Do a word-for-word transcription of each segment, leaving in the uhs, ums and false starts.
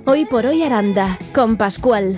Hoy por hoy Aranda, con Pascual.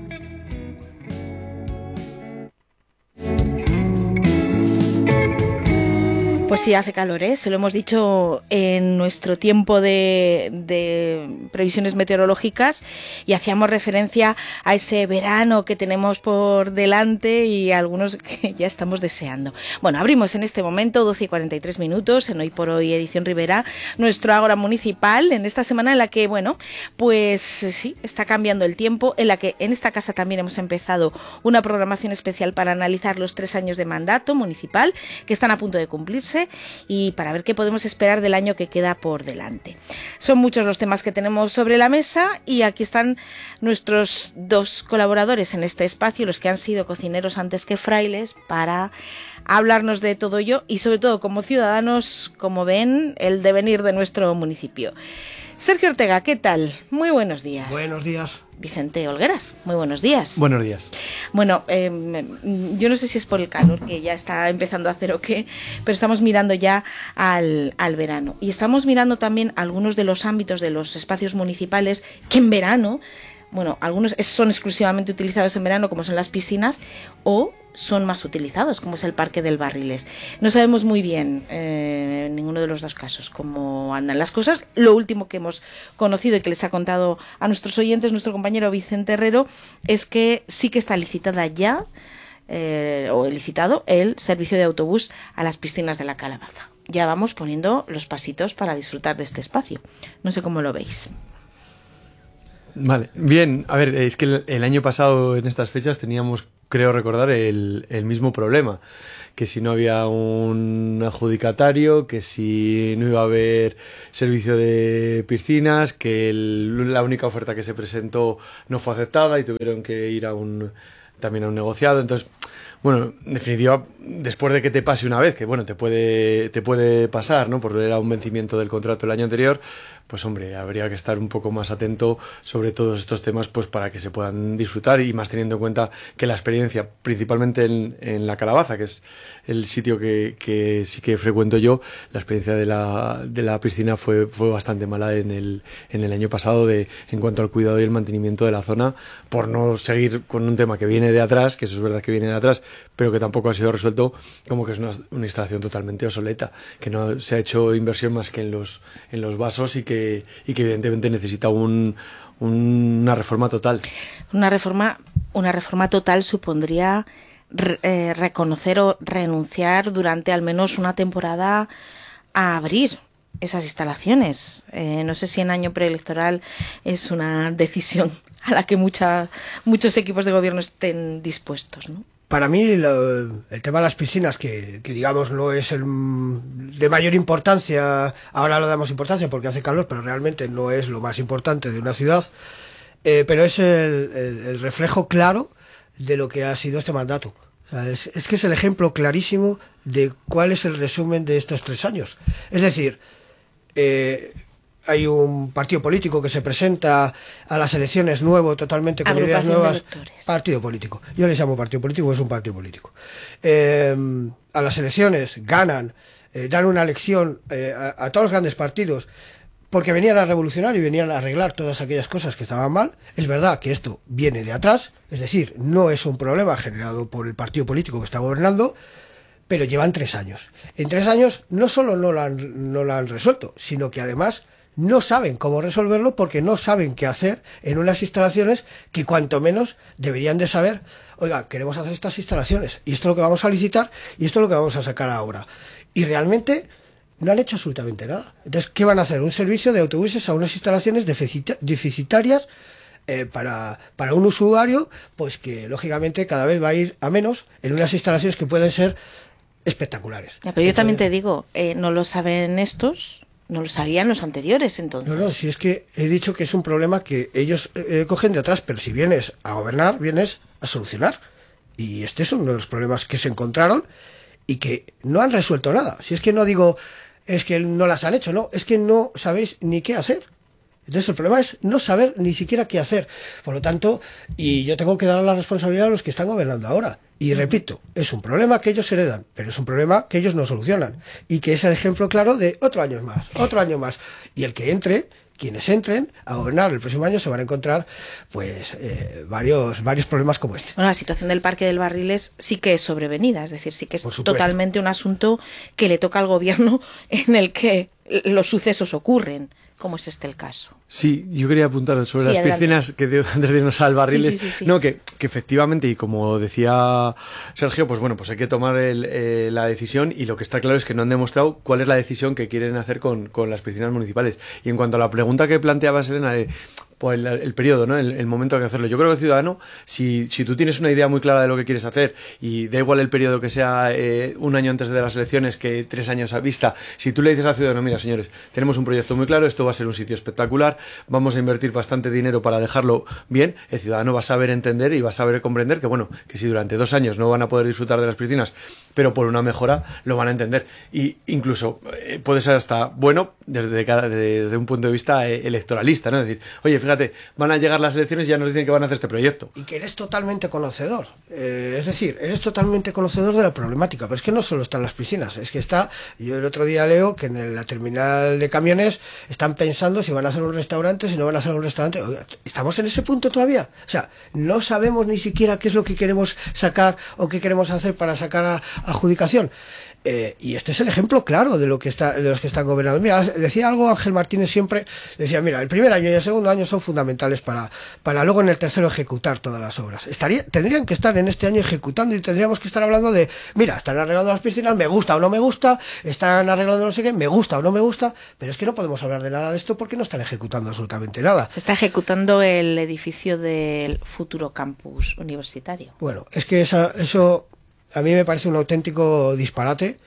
Pues sí, hace calor, ¿eh? Se lo hemos dicho en nuestro tiempo de, de previsiones meteorológicas y hacíamos referencia a ese verano que tenemos por delante y algunos que ya estamos deseando. Bueno, abrimos en este momento, doce y cuarenta y tres minutos, en Hoy por Hoy Edición Ribera, nuestro Ágora Municipal, en esta semana en la que, bueno, pues sí, está cambiando el tiempo, en la que en esta casa también hemos empezado una programación especial para analizar los tres años de mandato municipal que están a punto de cumplirse y para ver qué podemos esperar del año que queda por delante. Son muchos los temas que tenemos sobre la mesa y aquí están nuestros dos colaboradores en este espacio, los que han sido cocineros antes que frailes, para hablarnos de todo ello y sobre todo como ciudadanos, como ven, el devenir de nuestro municipio. Sergio Ortega, ¿qué tal? Muy buenos días. Buenos días. Vicente Olgueras, muy buenos días. Buenos días. Bueno, eh, yo no sé si es por el calor que ya está empezando a hacer o qué, pero estamos mirando ya al, al verano. Y estamos mirando también algunos de los ámbitos de los espacios municipales que en verano, bueno, algunos son exclusivamente utilizados en verano, como son las piscinas, o son más utilizados, como es el Parque del Barriles. No sabemos muy bien, eh, en ninguno de los dos casos, cómo andan las cosas. Lo último que hemos conocido y que les ha contado a nuestros oyentes nuestro compañero Vicente Herrero es que sí que está licitada ya, eh, o licitado, el servicio de autobús a las piscinas de la Calabaza. Ya vamos poniendo los pasitos para disfrutar de este espacio. No sé cómo lo veis. Vale, bien, a ver, es que el, el año pasado en estas fechas teníamos, creo recordar, el, el mismo problema, que si no había un adjudicatario, que si no iba a haber servicio de piscinas, que el, la única oferta que se presentó no fue aceptada y tuvieron que ir a un también a un negociado. Entonces, bueno, en definitiva, después de que te pase una vez, que bueno, te puede te puede pasar, ¿no? Porque era un vencimiento del contrato el año anterior, pues hombre, habría que estar un poco más atento sobre todos estos temas, pues para que se puedan disfrutar y más teniendo en cuenta que la experiencia, principalmente en, en la Calabaza, que es el sitio que, que sí que frecuento yo, la experiencia de la, de la piscina fue, fue bastante mala en el, en el año pasado de, en cuanto al cuidado y el mantenimiento de la zona, por no seguir con un tema que viene de atrás, que eso es verdad que viene de atrás, pero que tampoco ha sido resuelto, como que es una, una instalación totalmente obsoleta, que no se ha hecho inversión más que en los, en los vasos y que y que evidentemente necesita un, un, una reforma total. Una reforma, una reforma total supondría re, eh, reconocer o renunciar durante al menos una temporada a abrir esas instalaciones. Eh, no sé si en año preelectoral es una decisión a la que mucha, muchos equipos de gobierno estén dispuestos, ¿no? Para mí lo, el tema de las piscinas, que, que digamos no es el de mayor importancia, ahora lo damos importancia porque hace calor, pero realmente no es lo más importante de una ciudad, eh, pero es el, el, el reflejo claro de lo que ha sido este mandato. O sea, es, es que es el ejemplo clarísimo de cuál es el resumen de estos tres años. Es decir, eh, hay un partido político que se presenta a las elecciones nuevo, totalmente con ideas nuevas. Partido político. Yo les llamo partido político, es un partido político. Eh, a las elecciones ganan, eh, dan una lección eh, a, a todos los grandes partidos porque venían a revolucionar y venían a arreglar todas aquellas cosas que estaban mal. Es verdad que esto viene de atrás, es decir, no es un problema generado por el partido político que está gobernando, pero llevan tres años. En tres años no solo no lo han, no lo han resuelto, sino que además no saben cómo resolverlo porque no saben qué hacer en unas instalaciones que cuanto menos deberían de saber, oiga, queremos hacer estas instalaciones y esto es lo que vamos a licitar y esto es lo que vamos a sacar ahora. Y realmente no han hecho absolutamente nada. Entonces, ¿qué van a hacer? Un servicio de autobuses a unas instalaciones deficita- deficitarias eh, para, para un usuario, pues que lógicamente cada vez va a ir a menos en unas instalaciones que pueden ser espectaculares. Ya, pero yo Entonces, también te digo, eh, no lo saben estos. No lo sabían los anteriores, entonces. No, no, si es que he dicho que es un problema que ellos eh, cogen de atrás, pero si vienes a gobernar, vienes a solucionar. Y este es uno de los problemas que se encontraron y que no han resuelto nada. Si es que no digo, es que no las han hecho, no, es que no sabéis ni qué hacer. Entonces el problema es no saber ni siquiera qué hacer. Por lo tanto, y yo tengo que dar la responsabilidad a los que están gobernando ahora. Y repito, es un problema que ellos heredan, pero es un problema que ellos no solucionan. Y que es el ejemplo claro de otro año más, otro año más. Y el que entre, quienes entren a gobernar el próximo año se van a encontrar pues eh, varios varios problemas como este. Bueno, la situación del Parque del Barriles sí que es sobrevenida, es decir, sí que es totalmente un asunto que le toca al gobierno en el que los sucesos ocurren, como es este el caso. Sí, yo quería apuntar sobre sí, las adelante. piscinas, que de, antes de irnos al Barriles, sí, sí, sí, sí. no, que, que efectivamente, y como decía Sergio, pues bueno, pues hay que tomar el, eh, la decisión, y lo que está claro es que no han demostrado cuál es la decisión que quieren hacer con, con las piscinas municipales. Y en cuanto a la pregunta que planteaba Selena de pues el, el periodo, ¿no? El, el momento de hacerlo. Yo creo que el ciudadano, si, si tú tienes una idea muy clara de lo que quieres hacer, y da igual el periodo que sea eh, un año antes de las elecciones que tres años a vista, si tú le dices al ciudadano, mira señores, tenemos un proyecto muy claro, esto va a ser un sitio espectacular, vamos a invertir bastante dinero para dejarlo bien, el ciudadano va a saber entender y va a saber comprender que bueno, que si durante dos años no van a poder disfrutar de las piscinas, pero por una mejora lo van a entender. Y incluso eh, puede ser hasta bueno desde, desde, desde un punto de vista eh, electoralista, ¿no? Es decir, oye, fíjate, van a llegar las elecciones y ya nos dicen que van a hacer este proyecto. Y que eres totalmente conocedor. Eh, es decir, eres totalmente conocedor de la problemática. Pero es que no solo están las piscinas, es que está, yo el otro día leo que en la terminal de camiones están pensando si van a hacer un restaurante, si no van a hacer un restaurante. Oiga, ¿estamos en ese punto todavía? O sea, no sabemos ni siquiera qué es lo que queremos sacar o qué queremos hacer para sacar a, a adjudicación. Eh, y este es el ejemplo claro de lo que está, de los que están gobernando. Mira, decía algo Ángel Martínez siempre, decía, mira, el primer año y el segundo año son fundamentales para, para luego en el tercero ejecutar todas las obras. Estaría, tendrían que estar en este año ejecutando y tendríamos que estar hablando de, mira, están arreglando las piscinas, me gusta o no me gusta, están arreglando no sé qué, me gusta o no me gusta, pero es que no podemos hablar de nada de esto porque no están ejecutando absolutamente nada. Se está ejecutando el edificio del futuro campus universitario. Bueno, es que esa, eso... a mí me parece un auténtico disparate.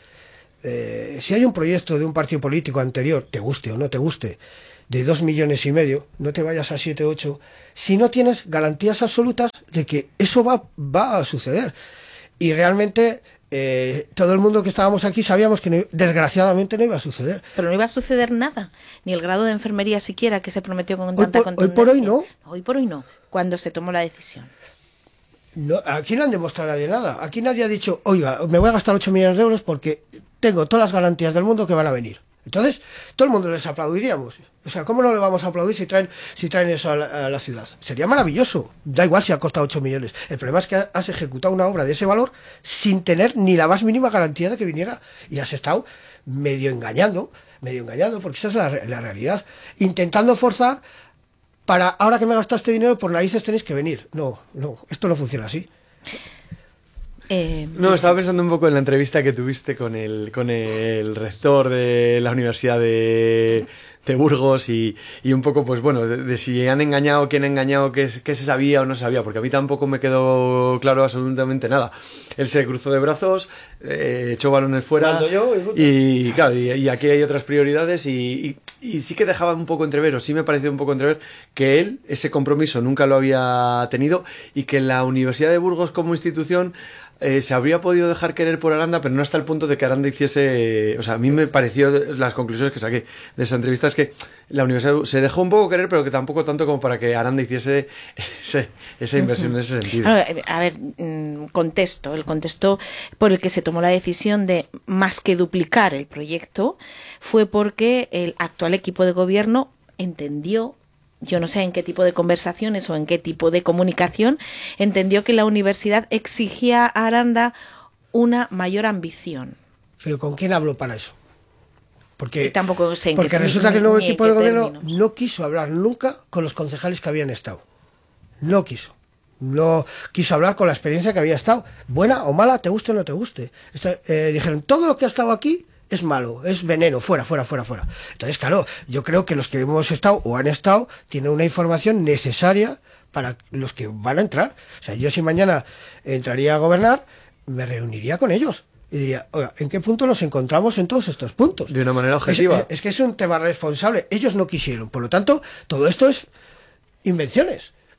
Eh, si hay un proyecto de un partido político anterior, te guste o no te guste, de dos millones y medio, no te vayas a siete, ocho, si no tienes garantías absolutas de que eso va, va a suceder. Y realmente eh, todo el mundo que estábamos aquí sabíamos que no, desgraciadamente no iba a suceder. Pero no iba a suceder nada, ni el grado de enfermería siquiera que se prometió con Hoy tanta por, contundencia. hoy por hoy no. Hoy por hoy no, cuando se tomó la decisión. No, aquí no han demostrado nadie nada. Aquí nadie ha dicho, oiga, me voy a gastar ocho millones de euros porque tengo todas las garantías del mundo que van a venir. Entonces, todo el mundo les aplaudiríamos. O sea, ¿cómo no le vamos a aplaudir si traen, si traen eso a la, a la ciudad? Sería maravilloso. Da igual si ha costado ocho millones. El problema es que has ejecutado una obra de ese valor sin tener ni la más mínima garantía de que viniera. Y has estado medio engañando, medio engañando, porque esa es la, la realidad. Intentando forzar para, ahora que me gastaste dinero, por narices tenéis que venir. No, no, esto no funciona así. Eh, No, estaba pensando un poco en la entrevista que tuviste con el, con el rector de la Universidad de, de Burgos y, y un poco, pues bueno, de, de si han engañado, quién ha engañado, qué, qué se sabía o no se sabía, porque a mí tampoco me quedó claro absolutamente nada. Él se cruzó de brazos, eh, echó balones fuera Yo, y, claro, y, y aquí hay otras prioridades y, y, y sí que dejaba un poco entrever, o sí me pareció un poco entrever que él ese compromiso nunca lo había tenido y que la Universidad de Burgos como institución Eh, se habría podido dejar querer por Aranda, pero no hasta el punto de que Aranda hiciese... O sea, a mí me pareció, las conclusiones que saqué de esa entrevista es que la universidad se dejó un poco querer, pero que tampoco tanto como para que Aranda hiciese ese, esa inversión en ese sentido. A ver, contexto. El contexto por el que se tomó la decisión de más que duplicar el proyecto fue porque el actual equipo de gobierno entendió, yo no sé en qué tipo de conversaciones o en qué tipo de comunicación, entendió que la universidad exigía a Aranda una mayor ambición. ¿Pero con quién habló para eso? Porque, y tampoco sé en porque qué, resulta que el nuevo equipo de gobierno términos. no quiso hablar nunca con los concejales que habían estado. No quiso. No quiso hablar con la experiencia que había estado. Buena o mala, te guste o no te guste. Esta, eh, dijeron, todo lo que ha estado aquí es malo, es veneno, fuera, fuera, fuera, fuera. Entonces, claro, yo creo que los que hemos estado o han estado tienen una información necesaria para los que van a entrar. O sea, yo si mañana entraría a gobernar, me reuniría con ellos y diría, oiga, ¿en qué punto nos encontramos en todos estos puntos? De una manera objetiva. Es, es que es un tema responsable. Ellos no quisieron. Por lo tanto, todo esto es invenciones.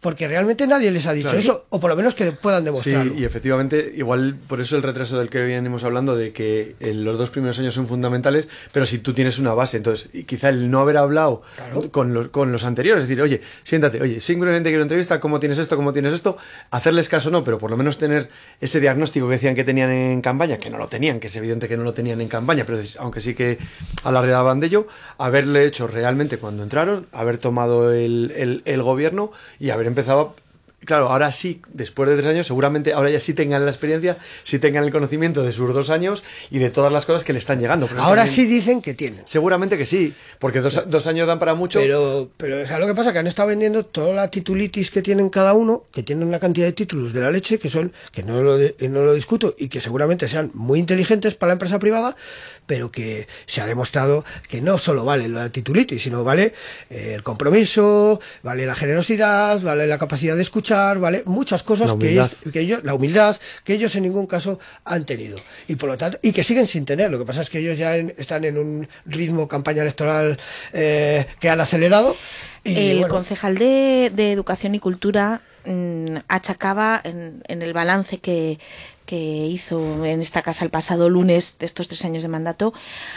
porque realmente nadie les ha dicho claro. eso, o por lo menos que puedan demostrarlo. Sí, y efectivamente, igual por eso el retraso del que venimos hablando, de que eh, los dos primeros años son fundamentales, pero si tú tienes una base, entonces y quizá el no haber hablado claro. con, los, con los anteriores, es decir, oye, siéntate, oye, simplemente quiero entrevista, ¿cómo tienes esto? ¿Cómo tienes esto? Hacerles caso no, pero por lo menos tener ese diagnóstico que decían que tenían en campaña, que no lo tenían, que es evidente que no lo tenían en campaña, pero aunque sí que alardeaban de ello, haberle hecho realmente cuando entraron, haber tomado el, el, el gobierno y haber empezado, claro, ahora sí, después de tres años, seguramente ahora ya sí tengan la experiencia, sí tengan el conocimiento de sus dos años y de todas las cosas que le están llegando. Pero ahora también, sí dicen que tienen. Seguramente que sí, porque dos, dos años dan para mucho. Pero, pero ¿sabes lo que pasa? Que han estado vendiendo toda la titulitis que tienen cada uno, que tienen una cantidad de títulos de la leche, que son, que no lo, de, no lo discuto, y que seguramente sean muy inteligentes para la empresa privada, pero que se ha demostrado que no solo vale la titulitis, sino vale eh, el compromiso, vale la generosidad, vale la capacidad de escuchar, vale muchas cosas que ellos, que ellos, la humildad, que ellos en ningún caso han tenido. Y por lo tanto, y que siguen sin tener. Lo que pasa es que ellos ya en, están en un ritmo campaña electoral eh, que han acelerado. Y, el bueno, concejal de, de Educación y Cultura mmm, achacaba en, en el balance que que hizo en esta casa el pasado lunes de estos tres años de mandato,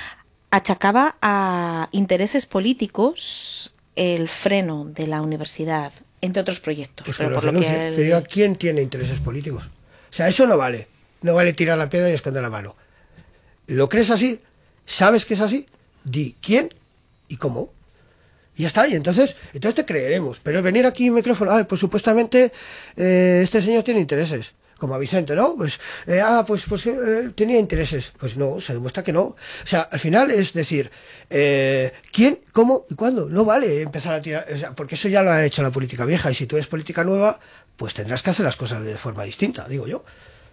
achacaba a intereses políticos el freno de la universidad, entre otros proyectos. Pues pero que, por lo lo denuncie, que, el... que diga quién tiene intereses políticos. O sea, eso no vale. No vale tirar la piedra y esconder la mano. ¿Lo crees así? ¿Sabes que es así? Di quién y cómo. Y ya está, y entonces, entonces te creeremos. Pero venir aquí micrófono, ah, pues supuestamente eh, este señor tiene intereses. Como a Vicente, ¿no? Pues, eh, ah, pues, pues eh, tenía intereses. Pues no, se demuestra que no. O sea, al final es decir, eh, ¿quién, cómo y cuándo? No vale empezar a tirar, o sea, porque eso ya lo ha hecho la política vieja, y si tú eres política nueva, pues tendrás que hacer las cosas de forma distinta, digo yo.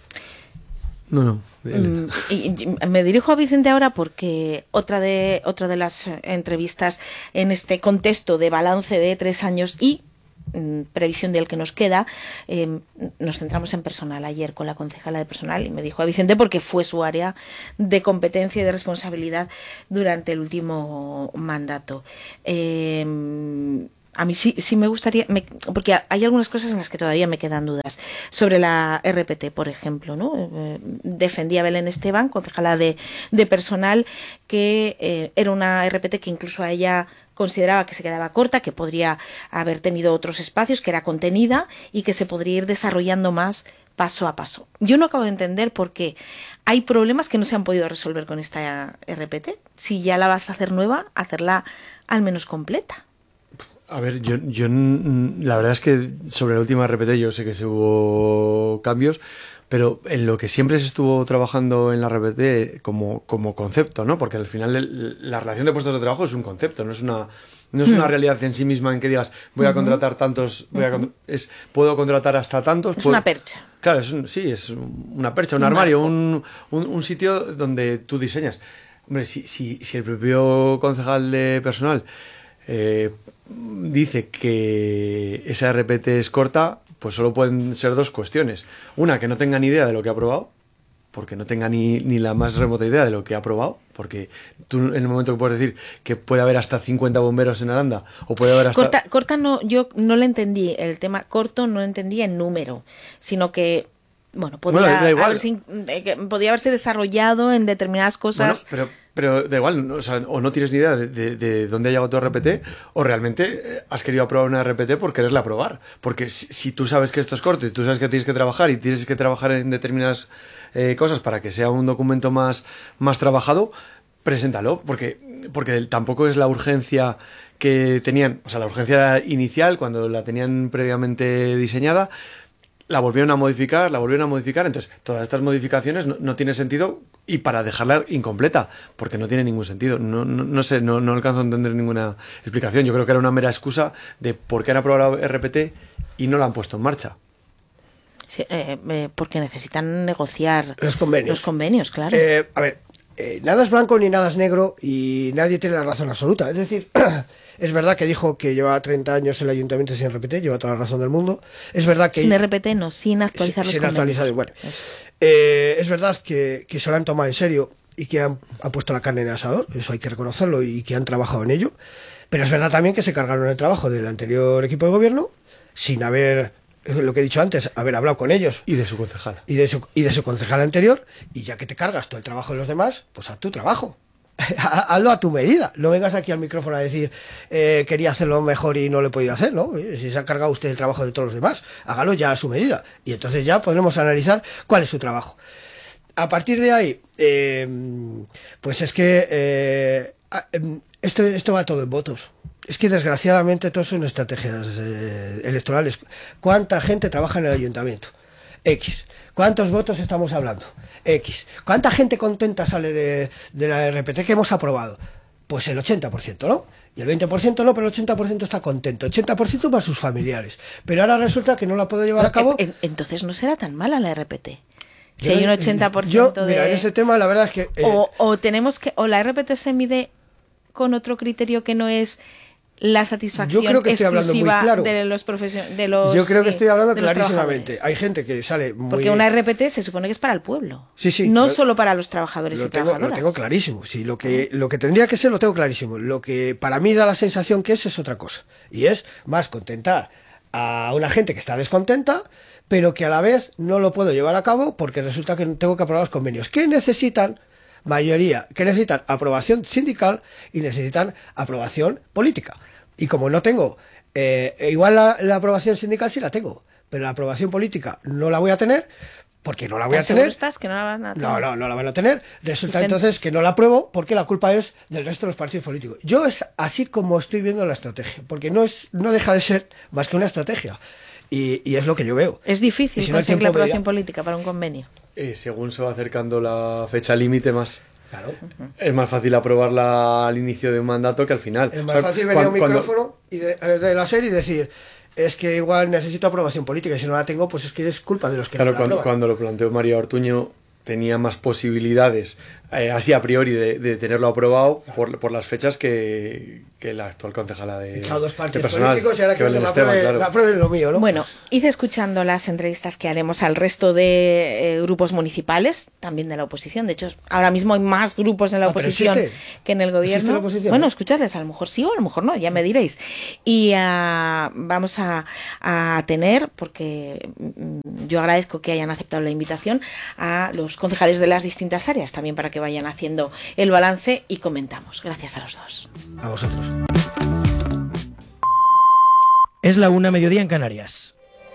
No, no. Mm, y, y me dirijo a Vicente ahora porque otra de, otra de las entrevistas en este contexto de balance de tres años y previsión del que nos queda, eh, nos centramos en personal ayer con la concejala de personal, y me dijo a Vicente porque fue su área de competencia y de responsabilidad durante el último mandato. Eh, a mí sí, sí me gustaría, me, porque hay algunas cosas en las que todavía me quedan dudas. Sobre la R P T, por ejemplo, ¿no? Eh, defendía Belén Esteban, concejala de, de personal, que eh, era una R P T que incluso a ella consideraba que se quedaba corta, que podría haber tenido otros espacios, que era contenida y que se podría ir desarrollando más paso a paso. Yo no acabo de entender por qué hay problemas que no se han podido resolver con esta R P T. Si ya la vas a hacer nueva, hacerla al menos completa. A ver, yo, yo la verdad es que sobre la última R P T yo sé que se hubo cambios, pero en lo que siempre se estuvo trabajando en la R P T como, como concepto, ¿no? Porque al final el, la relación de puestos de trabajo es un concepto, no es una no es una realidad en sí misma en que digas voy a contratar tantos, voy a contra- es puedo contratar hasta tantos. Es puedo, una percha. Claro, es un, sí, es una percha, un, un armario, un, un, un sitio donde tú diseñas. Hombre, si, si, si el propio concejal de personal eh, dice que esa R P T es corta, pues solo pueden ser dos cuestiones. Una, que no tenga ni idea de lo que ha aprobado, porque no tenga ni, ni la más remota idea de lo que ha aprobado, porque tú en el momento que puedes decir que puede haber hasta cincuenta bomberos en Aranda, o puede haber hasta... Corta, corta no, yo no le entendí, el tema corto no lo entendí en número, sino que, bueno, podía, bueno, da igual. haberse, podía haberse desarrollado en determinadas cosas... Bueno, pero... Pero da igual, ¿no? O sea, o no tienes ni idea de, de, de dónde ha llegado tu R P T, o realmente has querido aprobar una R P T por quererla aprobar. Porque si, si tú sabes que esto es corto y tú sabes que tienes que trabajar y tienes que trabajar en determinadas eh, cosas para que sea un documento más, más trabajado, preséntalo. Porque, porque tampoco es la urgencia que tenían, o sea, la urgencia inicial cuando la tenían previamente diseñada, la volvieron a modificar, la volvieron a modificar, entonces todas estas modificaciones no, no tienen sentido, y para dejarla incompleta, porque no tiene ningún sentido. No, no, no sé, no, no alcanzo a entender ninguna explicación. Yo creo que era una mera excusa de por qué han aprobado la R P T y no la han puesto en marcha. Sí, eh, eh, porque necesitan negociar los convenios. Los convenios, claro. Eh, a ver, eh, nada es blanco ni nada es negro y nadie tiene la razón absoluta. Es decir, es verdad que dijo que lleva treinta años el ayuntamiento sin R P T, lleva toda la razón del mundo. Es verdad que... Sin R P T no, sin actualizar sin, los sin convenios. Actualizado, bueno. Eh, es verdad que, que se lo han tomado en serio y que han, han puesto la carne en el asador, eso hay que reconocerlo, y que han trabajado en ello. Pero es verdad también que se cargaron el trabajo del anterior equipo de gobierno, sin haber, lo que he dicho antes, haber hablado con ellos. Y de su concejala. Y de su, y de su concejala anterior, y ya que te cargas todo el trabajo de los demás, pues haz tu trabajo. Hazlo a tu medida. No vengas aquí al micrófono a decir eh, quería hacerlo mejor y no lo he podido hacer, ¿no? Si se ha cargado usted el trabajo de todos los demás, hágalo ya a su medida. Y entonces ya podremos analizar cuál es su trabajo. A partir de ahí, eh, pues es que eh, esto, esto va todo en votos. Es que desgraciadamente todo son estrategias eh, electorales. ¿Cuánta gente trabaja en el ayuntamiento? X. ¿Cuántos votos estamos hablando? X. ¿Cuánta gente contenta sale de, de la R P T que hemos aprobado? Pues el ochenta por ciento, ¿no? Y el veinte por ciento no, pero el ochenta por ciento está contento. ochenta por ciento para sus familiares. Pero ahora resulta que no la puedo llevar a cabo. Entonces no será tan mala la R P T. Si yo, hay un ochenta por ciento yo, mira, de... en ese tema la verdad es que... Eh... O, o tenemos que... O la R P T se mide con otro criterio que no es la satisfacción yo creo que estoy hablando muy claro. de los profesionales. De los, yo creo que estoy hablando sí, clarísimamente. Hay gente que sale muy... Porque una R P T se supone que es para el pueblo. Sí, sí. No lo, solo para los trabajadores lo y tengo, trabajadoras. Lo tengo clarísimo. Sí, lo que, lo que tendría que ser lo tengo clarísimo. Lo que para mí da la sensación que es es otra cosa. Y es más contentar a una gente que está descontenta, pero que a la vez no lo puedo llevar a cabo porque resulta que tengo que aprobar los convenios. ¿Qué necesitan? Mayoría, que necesitan aprobación sindical y necesitan aprobación política. Y como no tengo, eh, igual la, la aprobación sindical sí la tengo, pero la aprobación política no la voy a tener, porque no la voy a tener. Estás que no la van a tener? No, no, no la van a tener. Resulta entonces que no la apruebo porque la culpa es del resto de los partidos políticos. Yo es así como estoy viendo la estrategia, porque no es, no deja de ser más que una estrategia. Y, y es lo que yo veo. Es difícil si no conseguir la aprobación media... política para un convenio. Eh, según se va acercando la fecha límite, más... Claro. Uh-huh. Es más fácil aprobarla al inicio de un mandato que al final. Es más o sea, fácil venir a un micrófono cuando... y de, de la serie y decir es que igual necesito aprobación política y si no la tengo, pues es que es culpa de los que claro, no la cuando, aprueban. Cuando lo planteó María Ortuño tenía más posibilidades, eh, así a priori, de, de tenerlo aprobado claro. por, por las fechas que, que la actual concejala de, He echado dos partidos de personal, políticos y ahora que, que me aprueben claro. apruebe lo mío, ¿no? Bueno, hice escuchando las entrevistas que haremos al resto de eh, grupos municipales, también de la oposición. De hecho, ahora mismo hay más grupos en la ah, oposición que en el gobierno. La oposición, bueno, ¿eh? escucharles, a lo mejor sí o a lo mejor no, ya me diréis. Y uh, vamos a, a tener, porque yo agradezco que hayan aceptado la invitación, a los concejales de las distintas áreas, también para que vayan haciendo el balance y comentamos. Gracias a los dos. A vosotros. Es la una, mediodía en Canarias.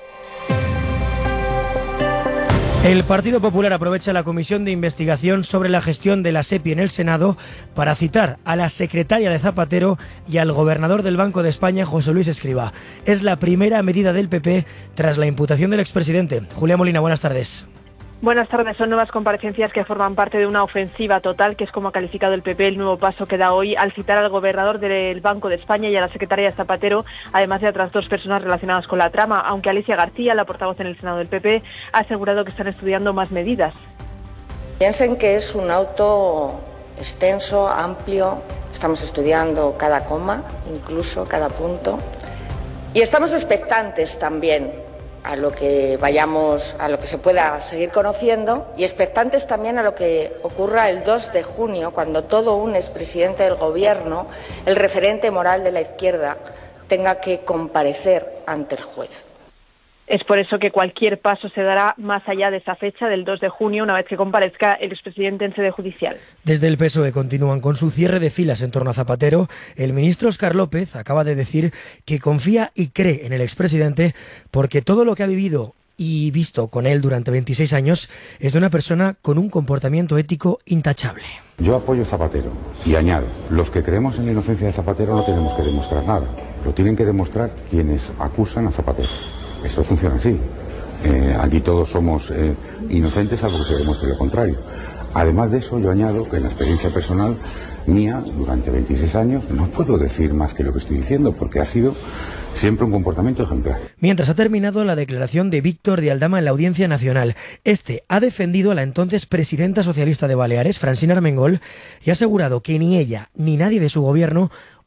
El Partido Popular aprovecha la comisión de investigación sobre la gestión de la SEPI en el Senado para citar a la secretaria de Zapatero y al gobernador del Banco de España, José Luis Escrivá. Es la primera medida del P P tras la imputación del expresidente. Julia Molina, buenas tardes. Buenas tardes. Son nuevas comparecencias que forman parte de una ofensiva total, que es como ha calificado el P P el nuevo paso que da hoy al citar al gobernador del Banco de España y a la secretaria de Zapatero, además de otras dos personas relacionadas con la trama, aunque Alicia García, la portavoz en el Senado del P P, ha asegurado que están estudiando más medidas. Piensen que es un auto extenso, amplio, estamos estudiando cada coma, incluso cada punto, y estamos expectantes también a lo que vayamos, a lo que se pueda seguir conociendo y expectantes también a lo que ocurra el dos de junio, cuando todo un expresidente del gobierno, el referente moral de la izquierda, tenga que comparecer ante el juez. Es por eso que cualquier paso se dará más allá de esa fecha del dos de junio, una vez que comparezca el expresidente en sede judicial. Desde el P S O E continúan con su cierre de filas en torno a Zapatero. El ministro Óscar López acaba de decir que confía y cree en el expresidente porque todo lo que ha vivido y visto con él durante veintiséis años es de una persona con un comportamiento ético intachable. Yo apoyo a Zapatero y añado, los que creemos en la inocencia de Zapatero no tenemos que demostrar nada, lo tienen que demostrar quienes acusan a Zapatero. Esto funciona así. Eh, aquí todos somos eh, inocentes salvo que creemos que lo contrario. Además de eso, yo añado que en la experiencia personal mía, durante veintiséis años, no puedo decir más que lo que estoy diciendo, porque ha sido siempre un comportamiento ejemplar. Mientras ha terminado la declaración de Víctor de Aldama en la Audiencia Nacional, este ha defendido a la entonces presidenta socialista de Baleares, Francina Armengol, y ha asegurado que ni ella ni nadie de su gobierno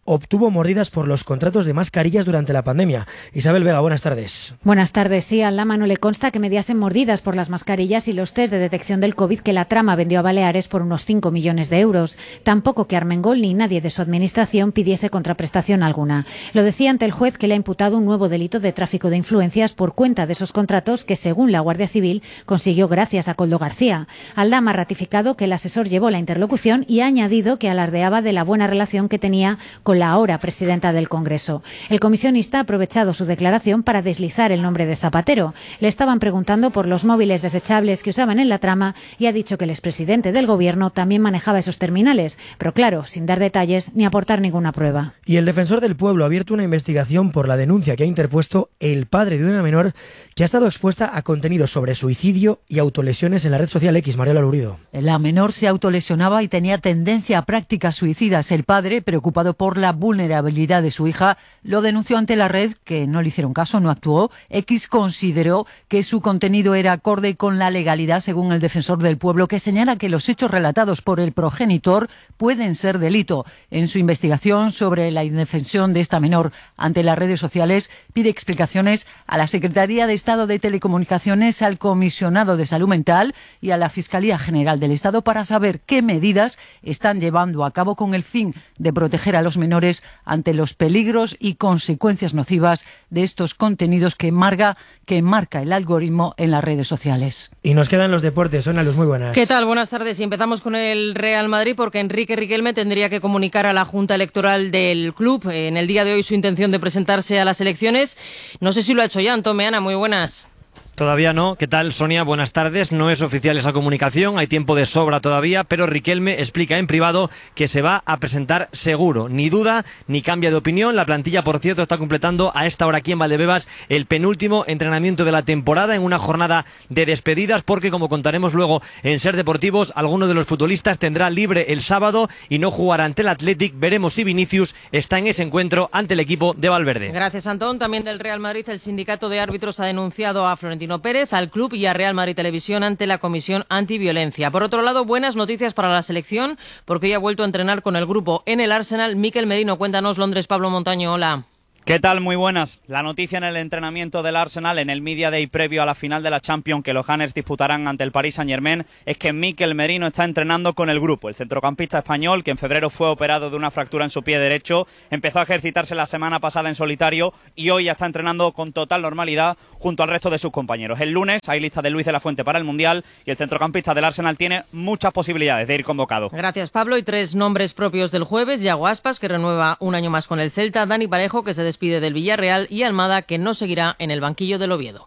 obtuvo mordidas por los contratos de mascarillas durante la pandemia. Isabel Vega, buenas tardes. Buenas tardes. Sí, a Aldama no le consta que mediasen mordidas por las mascarillas y los test de detección del COVID que la trama vendió a Baleares por unos cinco millones de euros. Tampoco que Armengol ni nadie de su administración pidiese contraprestación alguna. Lo decía ante el juez, que le ha imputado un nuevo delito de tráfico de influencias por cuenta de esos contratos que, según la Guardia Civil, consiguió gracias a Koldo García. Aldama ha ratificado que el asesor llevó la interlocución y ha añadido que alardeaba de la buena relación que tenía con la ahora presidenta del Congreso. El comisionista ha aprovechado su declaración para deslizar el nombre de Zapatero. Le estaban preguntando por los móviles desechables que usaban en la trama y ha dicho que el expresidente del Gobierno también manejaba esos terminales, pero claro, sin dar detalles ni aportar ninguna prueba. Y el defensor del pueblo ha abierto una investigación por la denuncia que ha interpuesto el padre de una menor que ha estado expuesta a contenidos sobre suicidio y autolesiones en la red social X. Mariela Lurido. La menor se autolesionaba y tenía tendencia a prácticas suicidas. El padre, preocupado por la vulnerabilidad de su hija, lo denunció ante la red, que no le hicieron caso, no actuó. X consideró que su contenido era acorde con la legalidad, según el defensor del pueblo, que señala que los hechos relatados por el progenitor pueden ser delito. En su investigación sobre la indefensión de esta menor ante las redes sociales, pide explicaciones a la Secretaría de Estado de Telecomunicaciones, al Comisionado de Salud Mental y a la Fiscalía General del Estado para saber qué medidas están llevando a cabo con el fin de proteger a los menores ante los peligros y consecuencias nocivas de estos contenidos que marca, que marca el algoritmo en las redes sociales. Y nos quedan los deportes. Ana Luz, muy buenas. ¿Qué tal? Buenas tardes. Y empezamos con el Real Madrid, porque Enrique Riquelme tendría que comunicar a la Junta Electoral del club en el día de hoy su intención de presentarse a las elecciones. No sé si lo ha hecho ya. Antón Meana, muy buenas. Todavía no. ¿Qué tal, Sonia? Buenas tardes. No es oficial esa comunicación, hay tiempo de sobra todavía, pero Riquelme explica en privado que se va a presentar seguro. Ni duda, ni cambia de opinión. La plantilla, por cierto, está completando a esta hora aquí en Valdebebas el penúltimo entrenamiento de la temporada en una jornada de despedidas, porque, como contaremos luego en Ser Deportivos, alguno de los futbolistas tendrá libre el sábado y no jugará ante el Athletic. Veremos si Vinicius está en ese encuentro ante el equipo de Valverde. Gracias, Antón. También del Real Madrid, el sindicato de árbitros ha denunciado a Florentino Pérez, al club y a Real Madrid Televisión ante la Comisión Antiviolencia. Por otro lado, buenas noticias para la selección, porque hoy ha vuelto a entrenar con el grupo en el Arsenal. Mikel Merino, cuéntanos, Londres, Pablo Montaño, hola. ¿Qué tal? Muy buenas. La noticia en el entrenamiento del Arsenal en el Media Day previo a la final de la Champions que los Gunners disputarán ante el Paris Saint-Germain es que Mikel Merino está entrenando con el grupo. El centrocampista español, que en febrero fue operado de una fractura en su pie derecho, empezó a ejercitarse la semana pasada en solitario y hoy ya está entrenando con total normalidad junto al resto de sus compañeros. El lunes hay lista de Luis de la Fuente para el Mundial y el centrocampista del Arsenal tiene muchas posibilidades de ir convocado. Gracias, Pablo. Y tres nombres propios del jueves: Yago Aspas, que renueva un año más con el Celta; Dani Parejo, que se despide del Villarreal; y Almada, que no seguirá en el banquillo del Oviedo.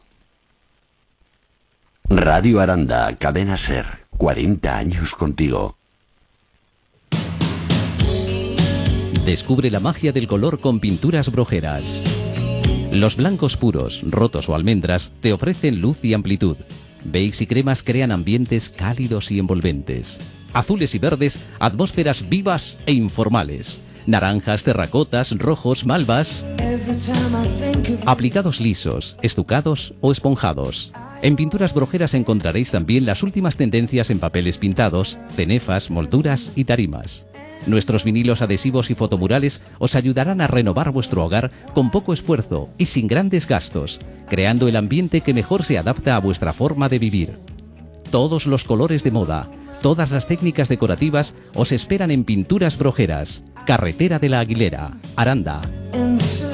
Radio Aranda, Cadena Ser, cuarenta años contigo. Descubre la magia del color con Pinturas Brojeras. Los blancos puros, rotos o almendras te ofrecen luz y amplitud. Beige y cremas crean ambientes cálidos y envolventes. Azules y verdes, atmósferas vivas e informales. Naranjas, terracotas, rojos, malvas. Aplicados lisos, estucados o esponjados. En Pinturas Brojeras encontraréis también las últimas tendencias en papeles pintados, cenefas, molduras y tarimas. Nuestros vinilos adhesivos y fotomurales os ayudarán a renovar vuestro hogar con poco esfuerzo y sin grandes gastos, creando el ambiente que mejor se adapta a vuestra forma de vivir. Todos los colores de moda, todas las técnicas decorativas os esperan en Pinturas Brojeras, Carretera de la Aguilera, Aranda.